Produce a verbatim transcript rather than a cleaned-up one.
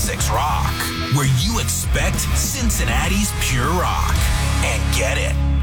six Rock, where you expect Cincinnati's pure rock and get it.